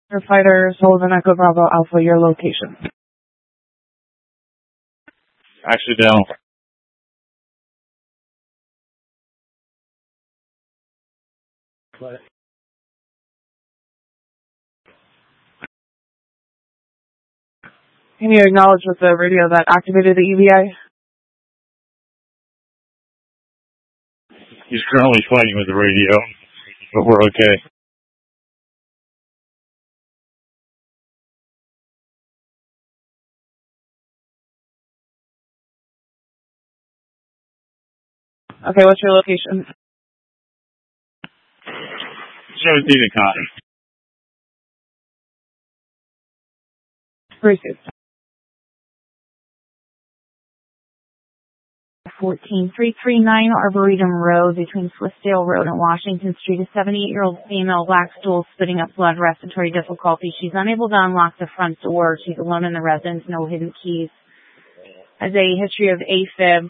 Fighter Sullivan Echo Bravo Alpha, your location. Accidental. Can you acknowledge with the radio that activated the EVI? He's currently fighting with the radio, but we're okay. Okay, what's your location? 17 and Cotton. Receive. 14339 Arboretum Road between Swissdale Road and Washington Street. A 78-year-old female, black stool, spitting up blood, respiratory difficulty. She's unable to unlock the front door. She's alone in the residence, no hidden keys. Has a history of AFib.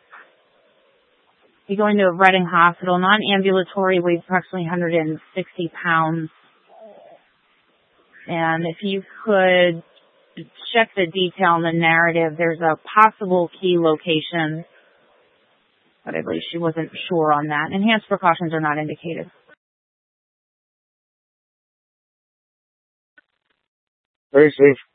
Be going to a Reading hospital, non-ambulatory, weighs approximately 160 pounds. And if you could check the detail in the narrative, there's a possible key location, but I believe she wasn't sure on that. Enhanced precautions are not indicated. Very safe.